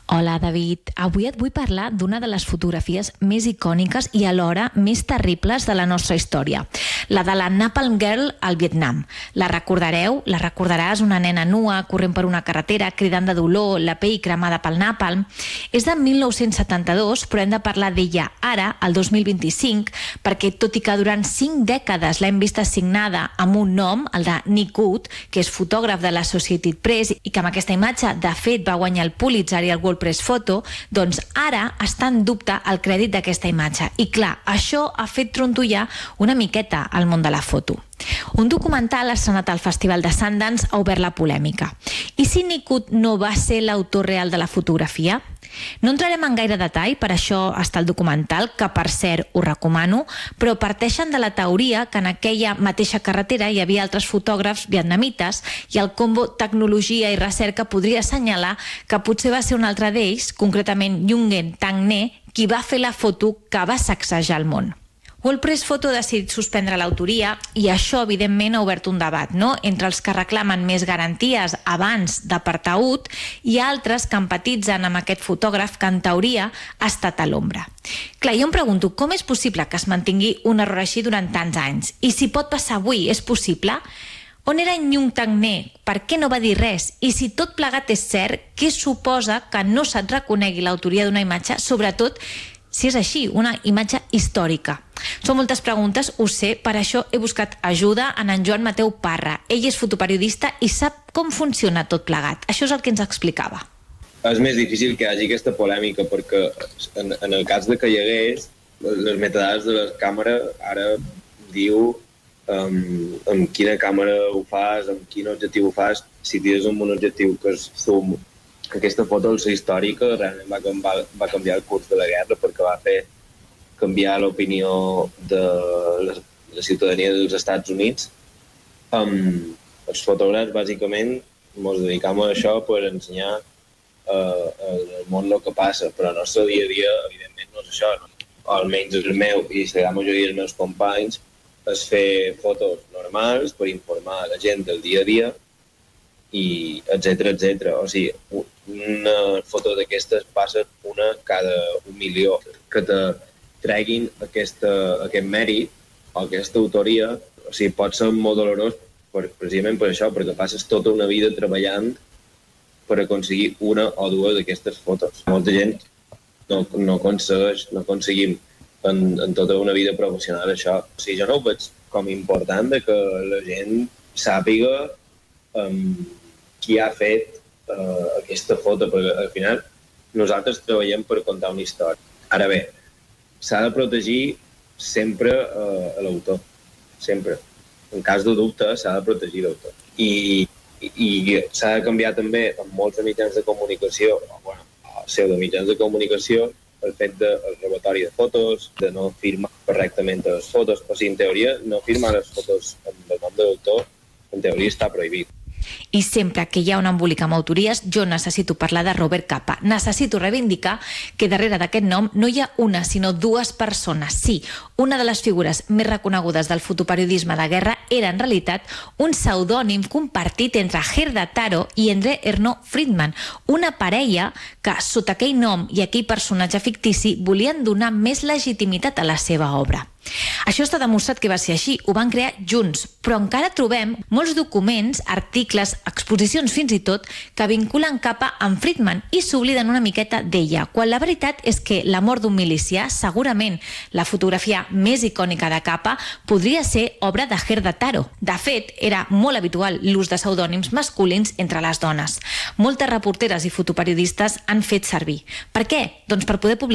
Hola, David. Avui et vull parlar d'una de les fotografies més icòniques i alhora més terribles de la nostra història, la de la Napalm Girl al Vietnam. La recordareu? La recordaràs, una nena nua corrent per una carretera cridant de dolor, la pell cremada pel napalm. És de 1972, però hem de parlar d'ella ara, al 2025, perquè tot i que durant 5 dècades l'hem vista assignada amb un nom, el de Nick Wood, que és fotògraf de l'Associated Press i que amb aquesta imatge, de fet, va guanyar el Pulitzer i el World Press Photo, doncs ara està en dubte el crèdit d'aquesta imatge. I clar, això ha fet trontollar una miqueta al món de la foto. Un documental estrenat al Festival de Sundance ha obert la polèmica. I si Nick Wood no va ser l'autor real de la fotografia? No entrarem en gaire detall, per això està el documental, que per cert us recomano, però parteixen de la teoria que en aquella mateixa carretera hi havia altres fotògrafs vietnamites i el combo tecnologia i recerca podria assenyalar que potser va ser un altre d'ells, concretament Nguyen Thanh Nhe, qui va fer la foto que va sacsejar el món. World Press Photo ha decidit suspendre l'autoria i això, evidentment, ha obert un debat, no?, entre els que reclamen més garanties abans d'apartaut i altres que empatitzen amb aquest fotògraf que, en teoria, ha estat a l'ombra. Clar, jo em pregunto, com és possible que es mantingui un error així durant tants anys? I si pot passar avui, és possible? On era Nguyen Thanh Nhe? Per què no va dir res? I si tot plegat és cert, què suposa que no se't reconegui l'autoria d'una imatge, sobretot si és així, una imatge històrica? Són moltes preguntes, ho sé, per això he buscat ajuda en Joan Mateu Parra. Ell és fotoperiodista i sap com funciona tot plegat. Això és el que ens explicava. És més difícil que hi hagi aquesta polèmica perquè en el cas de que hi hagués, les metadades de la càmera ara diu amb quina càmera ho fas, amb quin objectiu ho fas. Si tires amb un objectiu que és zoom, aquesta foto, al ser històrica, realment va canviar el curs de la guerra perquè va fer canviar l'opinió de la ciutadania dels Estats Units. Els fotògrafs, bàsicament, ens dedicam a això per ensenyar al món el que passa, però el nostre dia a dia, evidentment, no és això. Almenys el meu i la majoria dels meus companys és fer fotos normals per informar la gent del dia a dia, i etcètera. O sigui, una foto d'aquestes passa una cada 1 milió. Que te treguin aquest mèrit o aquesta autoria, o sigui, pot ser molt dolorós precisament per això, perquè passes tota una vida treballant per aconseguir una o dues d'aquestes fotos. Molta gent no aconseguim en tota una vida professional això. O sigui, jo no ho veig com important que la gent sàpiga qui ha fet aquesta foto, perquè al final nosaltres treballem per contar una història. Ara bé, s'ha de protegir sempre l'autor, sempre. En cas de dubte s'ha de protegir l'autor. I s'ha de canviar també en molts mitjans de comunicació, o pseudomitjans de comunicació, el fet del robatori de fotos, de no firmar correctament les fotos. O sigui, en teoria, no firmar les fotos amb el nom de l'autor, en teoria està prohibit. I sempre que hi ha un embolic amb autories, jo necessito parlar de Robert Capa. Necessito reivindicar que darrere d'aquest nom no hi ha una, sinó 2 persones. Sí, una de les figures més reconegudes del fotoperiodisme de guerra era, en realitat, un pseudònim compartit entre Gerda Taro i André Ernaux Friedman, una parella que, sota aquell nom i aquell personatge fictici, volien donar més legitimitat a la seva obra. Això està demostrat que va ser així, ho van crear junts, però encara trobem molts documents, articles, exposicions fins i tot, que vinculen Capa amb Friedman i s'obliden una miqueta d'ella, quan la veritat és que la mort d'un milicià, segurament la fotografia més icònica de Capa, podria ser obra de Gerda Taro. De fet, era molt habitual l'ús de pseudònims masculins entre les dones. Moltes reporteres i fotoperiodistes han fet servir. Per què? Doncs per poder publicar